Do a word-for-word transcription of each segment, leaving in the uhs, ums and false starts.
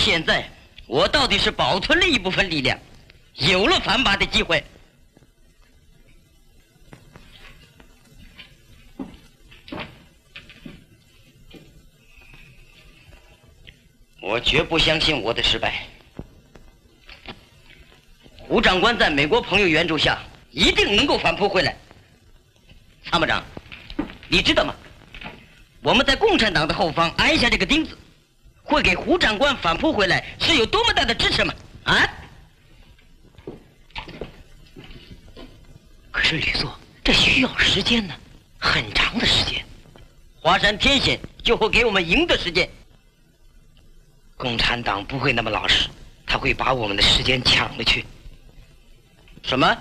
现在，我到底是保存了一部分力量，有了反拔的机会。我绝不相信我的失败。胡长官在美国朋友援助下，一定能够反扑回来。参谋长，你知道吗？我们在共产党的后方安下这个钉子，会给胡长官反扑回来是有多么大的支持吗？啊！ 可是吕作，这需要时间呢，很长的时间。 华山天险就会给我们赢的时间。 共产党不会那么老实，他会把我们的时间抢了去。 什么？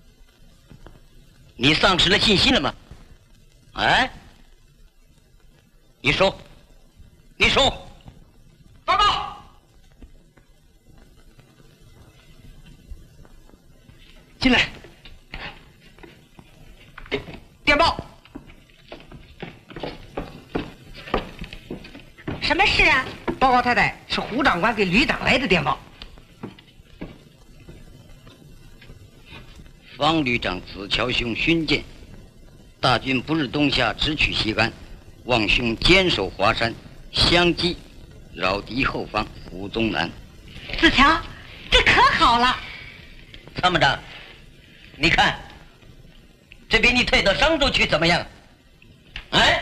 你丧失了信心了吗？哎？你说，你说，报告。 进来。电报。 什么事啊？ 报告太太，是胡长官给旅长来的电报。 方旅长子乔兄勋鉴，大军不日东下，直取西安，望兄坚守华山，相击扰敌后方，胡宗南。 子乔，这可好了。 参谋长，你看，这比你退到商州去怎么样？哎？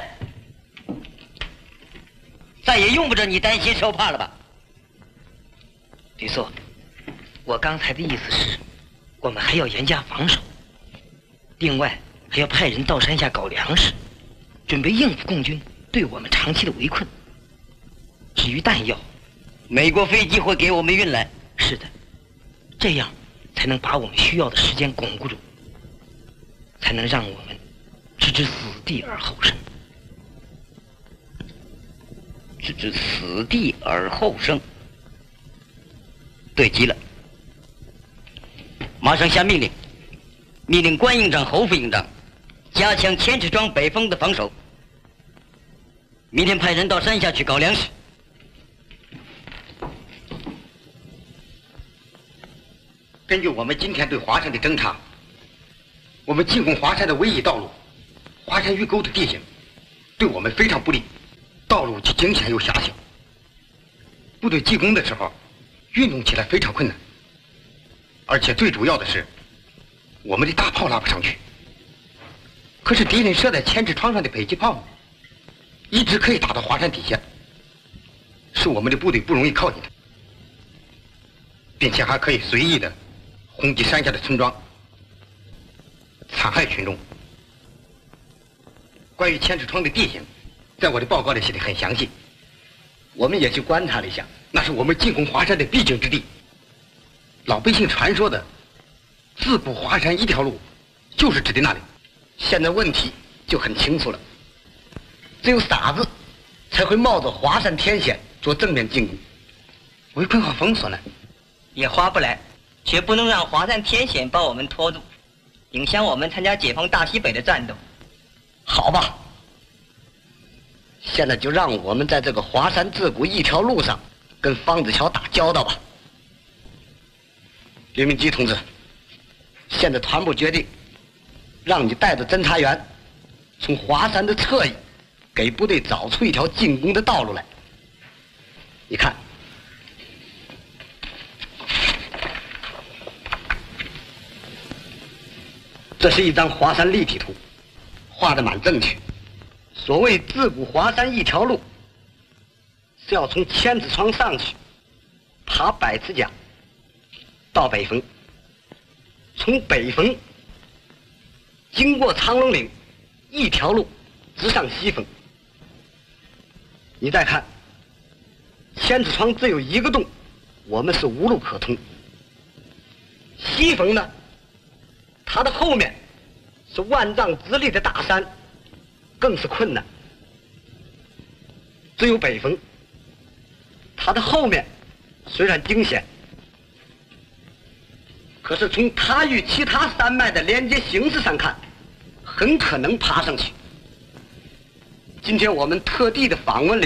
再也用不着你担心受怕了吧？ 吕作，我刚才的意思是，我们还要严加防守，另外还要派人到山下搞粮食，准备应付共军对我们长期的围困。至于弹药， 美国飞机会给我们运来。 是的，这样才能把我们需要的时间巩固住，才能让我们置之死地而后生。 置之死地而后生，对极了。马上下命令，命令关营长、侯副营长加强千尺庄北峰的防守。明天派人到山下去搞粮食。 根据我们今天对华山的侦查，我们进攻华山的唯一道路，华山峪沟的地形，对我们非常不利，道路既惊险又狭小，部队进攻的时候，运动起来非常困难。而且最主要的是，我们的大炮拉不上去。可是敌人设在千尺窗上的迫击炮，一直可以打到华山底下，使我们的部队不容易靠近它，并且还可以随意的轰击山下的村庄，残害群众。关于千尺窗的地形，在我的报告里写得很详细，我们也去观察了一下，那是我们进攻华山的必经之地。老百姓传说的自古华山一条路，就是指的那里。现在问题就很清楚了，只有傻子才会冒着华山天险做正面进攻，围困和封锁呢， 也划不来，绝不能让华山天险把我们拖住，影响我们参加解放大西北的战斗。 好吧，现在就让我们在这个华山自古一条路上跟方子乔打交道吧。刘明基同志，现在团部决定让你带着侦察员从华山的侧翼给部队找出一条进攻的道路来。你看，这是一张华山立体图，画得蛮正确。所谓自古华山一条路，是要从千子窗上去，爬百子甲到北峰，从北峰经过长龙岭，一条路直上西峰。你再看，千子窗只有一个洞，我们是无路可通。西峰呢，它的后面是万丈直立的大山，更是困难。只有北峰，它的后面虽然惊险，可是从它与其他山脉的连接形式上看，很可能爬上去。今天我们特地的访问了